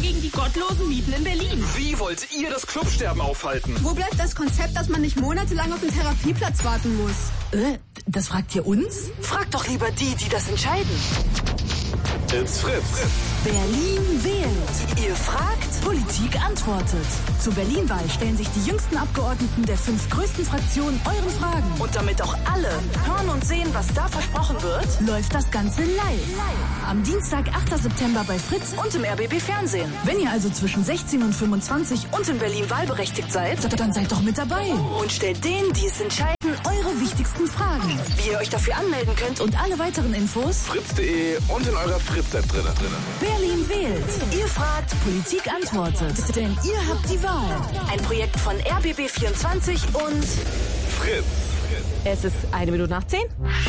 gegen die gottlosen Mieten in Berlin. Wie wollt ihr das Clubsterben aufhalten? Wo bleibt das Konzept, dass man nicht monatelang auf den Therapieplatz warten muss? Das fragt ihr uns? Fragt doch lieber die das entscheiden. It's Fritz. Berlin wählt. Ihr fragt, Politik antwortet. Zur Berlin-Wahl stellen sich die jüngsten Abgeordneten der 5 größten Fraktionen euren Fragen. und damit auch alle hören und sehen, was da versprochen wird, Läuft das Ganze live. Am Dienstag, 8. September bei Fritz. und im RBB Fernsehen. Wenn ihr also zwischen 16 und 25 Und in Berlin wahlberechtigt seid dann seid doch mit dabei. und stellt denen, die es entscheiden, Eure wichtigsten Fragen. wie ihr euch dafür anmelden könnt. Und alle weiteren Infos: Fritz.de und in eurer Fritz-App drin. Berlin wählt. Ihr fragt, Politik antwortet. Denn ihr habt die Wahl. ein Projekt von RBB24 und Fritz. Es ist 1:10.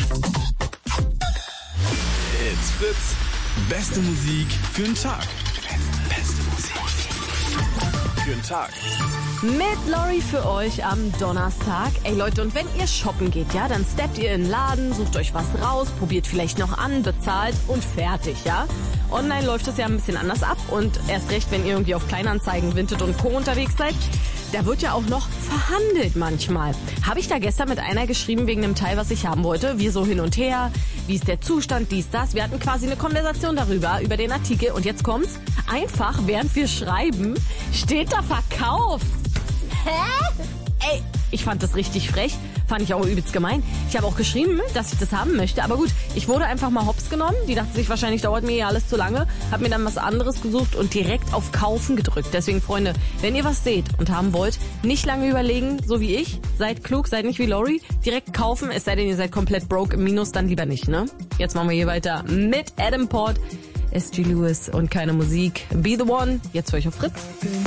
It's Fritz. Beste Musik für den Tag. Beste Musik Für den Tag. Mit Lori für euch am Donnerstag. Ey Leute, und wenn ihr shoppen geht, ja, dann steppt ihr in den Laden, sucht euch was raus, probiert vielleicht noch an, bezahlt und fertig, ja. Online läuft es ja ein bisschen anders ab und erst recht, wenn ihr irgendwie auf Kleinanzeigen, Vinted und Co. unterwegs seid, da wird ja auch noch verhandelt manchmal. Habe ich da gestern mit einer geschrieben wegen einem Teil, was ich haben wollte. Wir so hin und her, wie ist der Zustand, dies, das. Wir hatten quasi eine Konversation darüber, über den Artikel. Und jetzt kommt's, einfach während wir schreiben, steht da Verkauf. Hä? Ey, ich fand das richtig frech. Fand ich auch übelst gemein. Ich habe auch geschrieben, dass ich das haben möchte. Aber gut, ich wurde einfach mal hops genommen. Die dachten sich, wahrscheinlich dauert mir ja alles zu lange. Hab mir dann was anderes gesucht und direkt auf Kaufen gedrückt. Deswegen, Freunde, wenn ihr was seht und haben wollt, nicht lange überlegen, so wie ich. Seid klug, seid nicht wie Lori. Direkt kaufen, es sei denn, ihr seid komplett broke im Minus, dann lieber nicht, ne? Jetzt machen wir hier weiter mit Adam Port, SG Lewis und keine Musik. Be the One. Jetzt für euch auf Fritz.